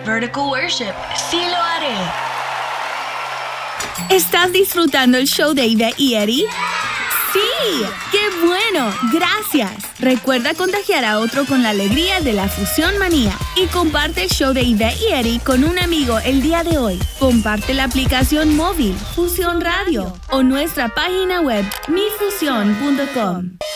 Vertical Worship. Sí lo haré. ¿Estás disfrutando el show de Ivette y Eddie? ¡Sí! ¡Qué bueno! ¡Gracias! Recuerda contagiar a otro con la alegría de la Fusión Manía y comparte el show de Ivette y Eddie con un amigo el día de hoy. Comparte la aplicación móvil Fusión Radio o nuestra página web mifusión.com.